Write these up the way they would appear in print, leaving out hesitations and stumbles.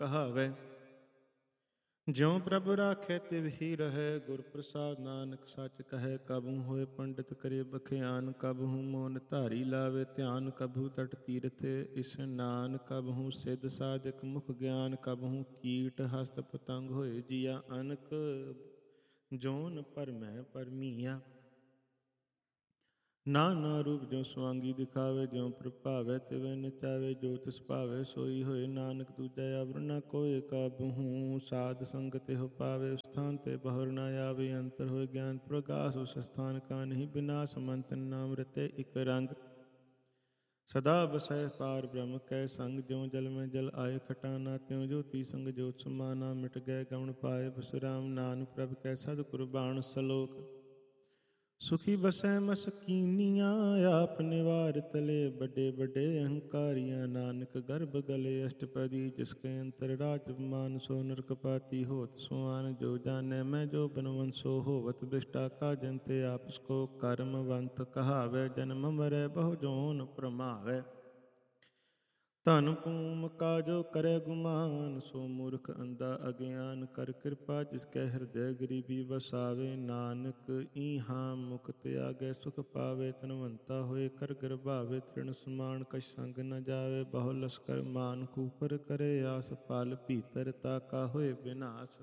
ਕਹਾਵੈ। ਜਿਉ ਪ੍ਰਭ ਰਾਖੈ ਤਿਵ ਹੀ ਰਹੈ, ਗੁਰ ਪ੍ਰਸਾਦ ਨਾਨਕ ਸੱਚ ਕਹੈ। ਕਬਹੂ ਹੋਏ ਪੰਡਿਤ ਕਰੇ ਬਖਿਆਨ, ਕਬਹੂ ਮੋਨ ਧਾਰੀ ਲਾਵੇ ਧਿਆਨ। ਕਬਹੂ ਤਟ ਤੀਰਥ ਇਸਨਾਨ, ਕਬਹੂ ਸਿੱਧ ਸਾਧਕ ਮੁਖ ਗਿਆਨ। ਕਬਹੂ ਕੀਟ ਹਸਤ ਪਤੰਗ ਹੋਏ ਜੀਆ, ਅਨਕ ਜੋਨ ਭਰਮੈ ਭਰਮੀਆ। ਨਾਨਾ ਰੂਪ ਜਿਉ ਸਵਾਂਗੀ ਦਿਖਾਵੇ, ਜਿਉ ਪ੍ਰਭਾਵੈ ਤਿਵੈ ਨਚਾਵੇ। ਜੋ ਤਿਸ ਭਾਵੈ ਸੋਈ ਹੋਏ, ਨਾਨਕ ਦੂਜਾ ਅਵਰ ਨ ਕੋਇ। ਕਬਹੂ ਸਾਧ ਸੰਗਤ ਇਹੋ ਪਾਵੇ, ਉਸ ਸਥਾਨ ਤੇ ਬਹੁਰ ਨ ਆਵੇ। ਅੰਤਰ ਹੋਏ ਗਿਆਨ ਪ੍ਰਗਾਸ, ਉਸ ਸਥਾਨ ਕਾ ਨਹੀਂ ਬਿਨਾਸ਼। ਮੰਤਨ ਨਾਮ ਰਤੇ ਇਕ ਰੰਗ, ਸਦਾ ਬਸੈ ਪਾਰ ਬ੍ਰਹਮ ਕੈ ਸੰਗ। ਜਿਉ ਜਲ ਮੈਂ ਜਲ ਆਏ ਖਟਾਨਾ, ਤਿਉ ਜੋਤੀ ਸੰਗ ਜੋਤ ਸਮਾਨਾ। ਮਿਟ ਗਏ ਗਵਣ ਪਾਏ ਬਸੁਰਾਮ, ਨਾਨਕ ਪ੍ਰਭ ਕੈ ਸਦ ਕੁਰਬਾਨ। ਸਲੋਕ ਸੁਖੀ ਬਸੈ ਮਸਕੀਨੀਆਂ, ਆਪ ਨਿਵਾਰ ਤਲੇ ਵੱਡੇ ਵੱਡੇ ਅਹੰਕਾਰੀਆਂ। ਨਾਨਕ ਗਰਭ ਗਲੇ ਅਸ਼ਟਪਦੀ, ਜਿਸ ਕੇ ਅੰਤਰ ਰਾਜ ਮਾਨ। ਸੋ ਨਰਕ ਪਾਤੀ ਹੋਤ ਸੁਆਨ, ਜੋ ਜਾਣੈ ਮੈਂ ਜੋ ਬਨਵੰਸੋ। ਹੋਵਤ ਬਿਸ਼ਟਾ ਕਾ ਜੰਤੇ, ਆਪਸ ਕੋ ਕਰਮਵੰਤ ਕਹਾਵੈ। ਜਨਮ ਮਰੈ ਬਹੁ ਜੋਨ ਭਰਮਾਵੈ, ਧਨ ਭੂਮ ਕਾ ਜੋ ਕਰੈ ਗੁਮਾਨ। ਸੋ ਮੂਰਖ ਅੰਧਾ ਅਗਿਆਨ, ਕਰ ਕਿਰਪਾ ਜਿਸ ਕੈ ਹਿਰਦੈ ਗਰੀਬੀ ਵਸਾਵੇ। ਨਾਨਕ ਈਹਾਂ ਮੁਕਤ ਆਗੈ ਸੁਖ ਪਾਵੇ, ਧਨਵੰਤਾ ਹੋਏ ਕਰ ਗਰਭਾਵੇ। ਤ੍ਰਿਣ ਸਮਾਨ ਕਛ ਸੰਗ ਨ ਜਾਵੇ, ਬਹੁ ਲਸਕਰ ਮਾਨ ਕੂਪਰ ਕਰੇ ਆਸ। ਫਲ ਭੀਤਰ ਤਾ ਕਾ ਹੋਏ ਵਿਨਾਸ਼,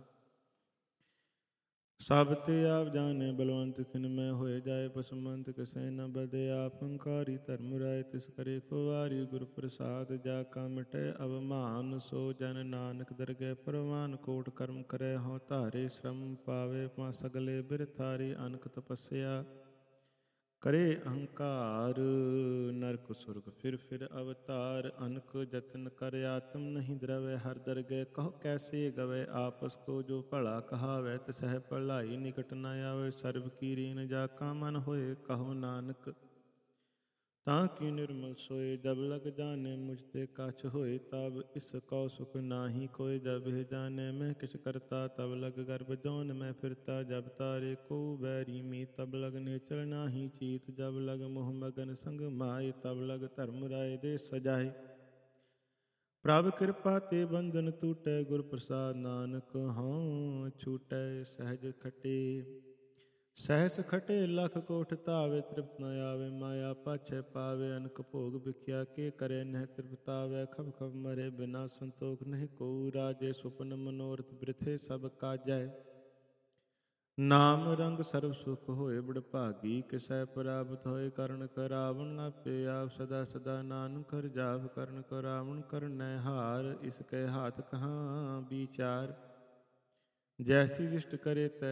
ਸਭ ਤੇ ਆਪ ਜਾਣੇ ਬਲਵੰਤ। ਖਿਨ ਮੈਂ ਹੋਏ ਜਾਏ ਪਸਮੰਤ, ਕਿਸੈ ਨ ਬਦੇ ਆਪ। ਹੰਕਾਰੀ ਧਰਮ ਰਾਏ ਤਿਸ ਕਰੇ ਖੁਆਰੀ, ਗੁਰ ਪ੍ਰਸਾਦ ਜਾ ਕਾ ਮਿਟੈ ਅਵਮਾਨ। ਸੋ ਜਨ ਨਾਨਕ ਦਰਗਹਿ ਪਰਵਾਨ, ਕੋਟ ਕਰਮ ਕਰੈ ਹਉ ਧਾਰੇ। ਸ਼ਰਮ ਪਾਵੇ ਪਾ ਸਗਲੇ ਬਿਰਥਾਰੇ, ਅਨਕ ਤਪੱਸਿਆ ਕਰੇ ਅਹੰਕਾਰ। ਨਰਕ ਸੁਰਗ ਫਿਰ ਫਿਰ ਅਵਤਾਰ, ਅਨਕ ਜਤਨ ਕਰ ਆਤਮ ਨਹੀਂ ਦਰਵੈ। ਹਰ ਦਰਗਹਿ ਕਹੋ ਕੈਸੇ ਗਵੈ, ਆਪਸ ਕੋ ਜੋ ਭਲਾ ਕਹਾਵੈ। ਤਿਸਹਿ ਭਲਾਈ ਨਿਕਟ ਨ ਆਵੈ, ਸਰਬ ਕੀ ਰੀਨ ਜਾ ਕਾ ਮਨ ਹੋਏ। ਕਹੋ ਨਾਨਕ ਤਾਂ ਕੀ ਨਿਰਮਲ ਸੋਏ, ਜਬ ਲਗ ਜਾਣੈ ਮੁਝ ਤੇ ਕਛ ਹੋਏ। ਤਬ ਇਸ ਕਉ ਸੁਖ ਨਾਹੀ ਕੋਇ, ਜਬ ਇਹ ਜਾਣੈ ਮੈਂ ਕਿਛ ਕਰਤਾ। ਤਬ ਲਗ ਗਰਭ ਜੋਨ ਮੈਂ ਫਿਰਤਾ, ਜਬ ਤਾਰੇ ਕੋ ਬੈਰੀ ਮੀਤ। ਤਬ ਲਗ ਨੇਚਰ ਨਾਹੀ ਚੀਤ, ਜਬ ਲਗ ਮੋਹ ਮਗਨ ਸੰਗ ਮਾਏ। ਤਬ ਲਗ ਧਰਮ ਰਾਏ ਦੇ ਸਜਾਏ, ਪ੍ਰਭ ਕਿਰਪਾ ਤੇ ਬੰਧਨ ਟੂਟੈ। ਗੁਰ ਪ੍ਰਸਾਦ ਨਾਨਕ ਹਉ ਛੂਟੈ, ਸਹਿਜ ਖਟੇ ਸਹਿਸ ਖਟੇ ਲਖ ਕੋਟ ਧਾਵੇ। ਤ੍ਰਿਪਤ ਨ ਆਵੇ ਮਾਇਆ ਪਾਛੈ ਪਾਵੇ, ਅਨਕ ਭੋਗ ਵਿਖਿਆ ਕੇ ਕਰੇ ਨਹਿ ਤ੍ਰਿਪਤਾਵੈ। ਖਬ ਖਬ ਮਰੇ ਬਿਨਾ ਸੰਤੋਖ ਨਹੀਂ ਕੋ ਰਾਜੇ, ਸੁਪਨ ਮਨੋਰਥ ਬ੍ਰਿਥੇ ਸਭ ਕਾਜੈ। ਨਾਮ ਰੰਗ ਸਰਬ ਸੁਖ ਹੋਏ ਬੜਭਾਗੀ, ਕਿਸੈ ਪ੍ਰਾਪਤ ਹੋਏ ਕਰਨ ਕਰਾਵਣ। ਆਪੇ ਆਪ ਸਦਾ ਸਦਾ ਨਾਨਕ ਹਰਿ ਜਾਪ, ਕਰਨ ਕਰਾਵਣ ਕਰਨੈ ਹਾਰ। ਇਸ ਕੈ ਹਾਥ ਕਹਾਂ ਵਿਚਾਰ, ਜੈਸੀ ਦਿਸ਼ਟ ਕਰੇ ਤੈ